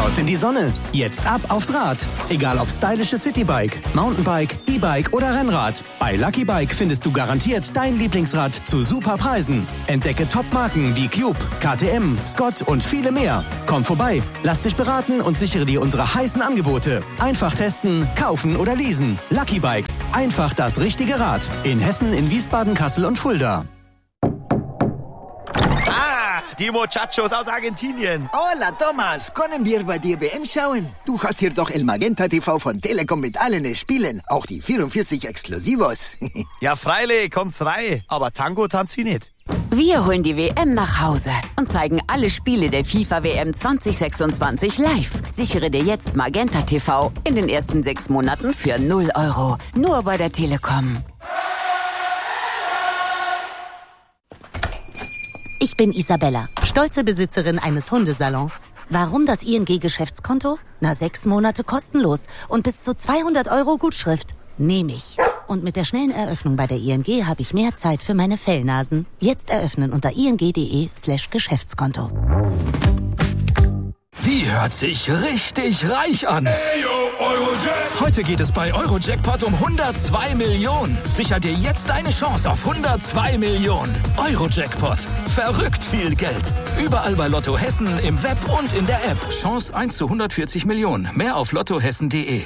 Raus in die Sonne. Jetzt ab aufs Rad. Egal ob stylisches Citybike, Mountainbike, E-Bike oder Rennrad. Bei Lucky Bike findest du garantiert dein Lieblingsrad zu super Preisen. Entdecke Top-Marken wie Cube, KTM, Scott und viele mehr. Komm vorbei, lass dich beraten und sichere dir unsere heißen Angebote. Einfach testen, kaufen oder leasen. Lucky Bike. Einfach das richtige Rad. In Hessen, in Wiesbaden, Kassel und Fulda. Die Muchachos aus Argentinien. Hola, Thomas. Können wir bei dir WM schauen? Du hast hier doch El Magenta TV von Telekom mit allen Spielen. Auch die 44 Exklusivos. Ja, freilich, kommt's rein. Aber Tango tanzt sie nicht. Wir holen die WM nach Hause und zeigen alle Spiele der FIFA-WM 2026 live. Sichere dir jetzt Magenta TV in den ersten 6 Monaten für 0 €. Nur bei der Telekom. Ich bin Isabella, stolze Besitzerin eines Hundesalons. Warum das ING-Geschäftskonto? 6 Monate kostenlos und bis zu 200 € Gutschrift. Nehme ich. Und mit der schnellen Eröffnung bei der ING habe ich mehr Zeit für meine Fellnasen. Jetzt eröffnen unter ing.de/Geschäftskonto. Die hört sich richtig reich an. Hey, yo, Eurojackpot. Heute geht es bei Eurojackpot um 102 Millionen. Sicher dir jetzt deine Chance auf 102 Millionen. Eurojackpot. Verrückt viel Geld. Überall bei Lotto Hessen, im Web und in der App. Chance 1 zu 140 Millionen. Mehr auf lottohessen.de.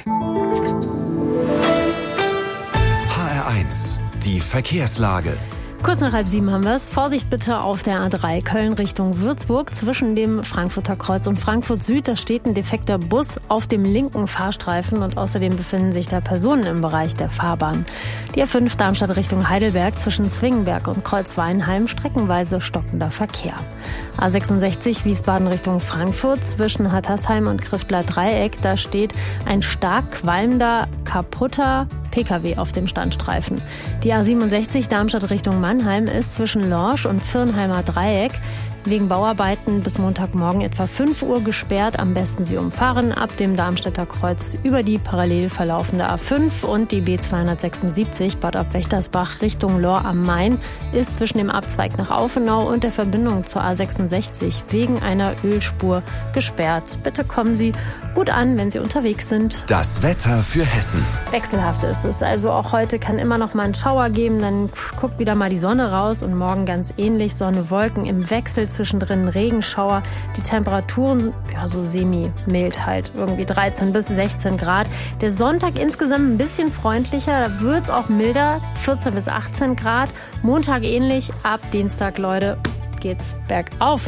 HR1, die Verkehrslage. Kurz nach 6:30 haben wir es. Vorsicht bitte auf der A3 Köln Richtung Würzburg zwischen dem Frankfurter Kreuz und Frankfurt Süd. Da steht ein defekter Bus auf dem linken Fahrstreifen und außerdem befinden sich da Personen im Bereich der Fahrbahn. Die A5 Darmstadt Richtung Heidelberg zwischen Zwingenberg und Kreuzweinheim streckenweise stockender Verkehr. A66 Wiesbaden Richtung Frankfurt zwischen Hattersheim und Kriftler Dreieck. Da steht ein stark qualmender, kaputter PKW auf dem Standstreifen. Die A67 Darmstadt Richtung Mannheim ist zwischen Lorsch und Firnheimer Dreieck wegen Bauarbeiten bis Montagmorgen etwa 5 Uhr gesperrt. Am besten Sie umfahren ab dem Darmstädter Kreuz über die parallel verlaufende A5 und die B276 Bad Ab-Wächtersbach Richtung Lohr am Main ist zwischen dem Abzweig nach Aufenau und der Verbindung zur A66 wegen einer Ölspur gesperrt. Bitte kommen Sie gut an, wenn Sie unterwegs sind. Das Wetter für Hessen. Wechselhaft ist es. Also auch heute kann immer noch mal ein Schauer geben, dann guckt wieder mal die Sonne raus und morgen ganz ähnlich. Sonne, Wolken im Wechsel, zwischendrin Regenschauer. Die Temperaturen, ja, so semi-mild halt. Irgendwie 13 bis 16 Grad. Der Sonntag insgesamt ein bisschen freundlicher. Da wird es auch milder. 14 bis 18 Grad. Montag ähnlich. Ab Dienstag, Leute, geht's bergauf.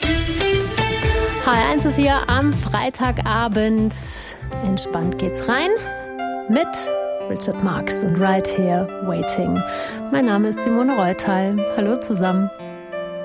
HR1 ist hier am Freitagabend. Entspannt geht's rein mit Richard Marx und Right Here Waiting. Mein Name ist Simone Reutal. Hallo zusammen.